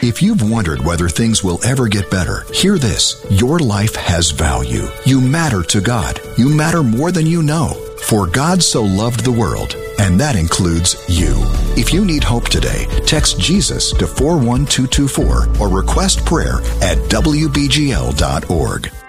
If you've wondered whether things will ever get better, hear this. Your life has value. You matter to God. You matter more than you know. For God so loved the world, and that includes you. If you need hope today, text Jesus to 41224 or request prayer at WBGL.org.